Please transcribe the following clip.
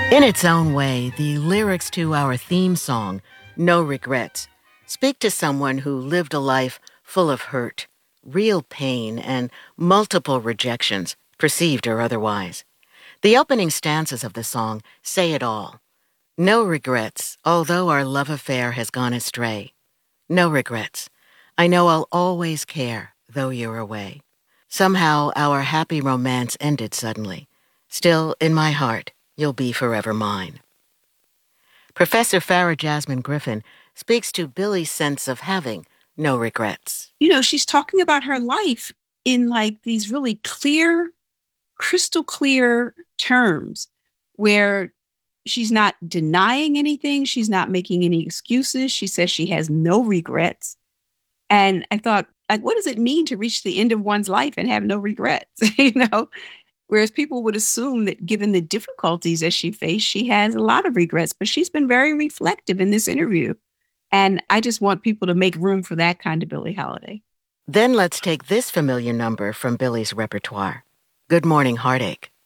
In its own way, the lyrics to our theme song, No Regrets, speak to someone who lived a life full of hurt, real pain, and multiple rejections, perceived or otherwise. The opening stanzas of the song say it all. No regrets, although our love affair has gone astray. No regrets. I know I'll always care, though you're away. Somehow our happy romance ended suddenly. Still, in my heart, you'll be forever mine. Professor Farah Jasmine Griffin speaks to Billy's sense of having no regrets. She's talking about her life in like these really clear, crystal clear terms where she's not denying anything. She's not making any excuses. She says she has no regrets. And I thought, like, what does it mean to reach the end of one's life and have no regrets? Whereas people would assume that given the difficulties that she faced, she has a lot of regrets, but she's been very reflective in this interview. And I just want people to make room for that kind of Billie Holiday. Then let's take this familiar number from Billy's repertoire. Good Morning Heartache.